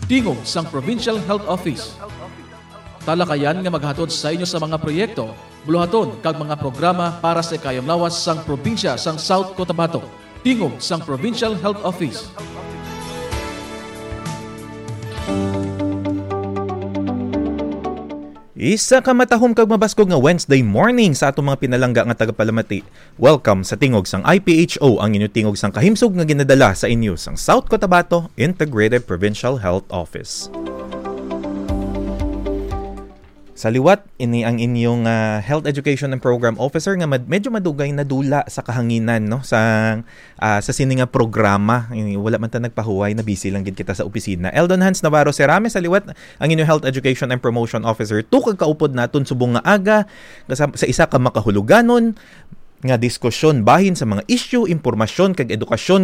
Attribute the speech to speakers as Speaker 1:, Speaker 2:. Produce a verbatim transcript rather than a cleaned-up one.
Speaker 1: tingog sang Provincial Health Office. Talakayan nga maghatod sa inyo sa mga proyekto, buluhaton kag mga programa para sa kayong lawas sang probinsya sang South Cotabato. Tingog sang Provincial Health Office.
Speaker 2: Isa ka matahom kag mabaskog nga Wednesday morning sa atong mga pinalangga nga tagapalamati. Welcome sa tingog sang I P H O, ang inyo tingog sang kahimsog nga ginadala sa inyo sang South Cotabato Integrated Provincial Health Office. Sa liwat, ini ang inyong uh, Health Education and Program Officer nga mad- medyo madugay na dula sa kahanginan no sa uh, sa sini nga programa. Wala man ta nagpahuway na busy lang gid kita sa opisina. Eldon Hans Navarro Serame sa liwat, ang inyong Health Education and Promotion Officer. Tukag kaupod naton subong nga aga sa, sa isa ka makahuluganon nga diskusyon bahin sa mga issue, impormasyon kag edukasyon